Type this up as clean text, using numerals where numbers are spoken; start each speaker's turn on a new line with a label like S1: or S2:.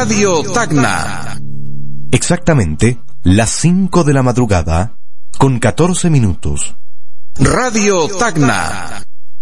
S1: Radio Tacna.
S2: Exactamente las 5 de la madrugada con 14 minutos.
S1: Radio Tacna.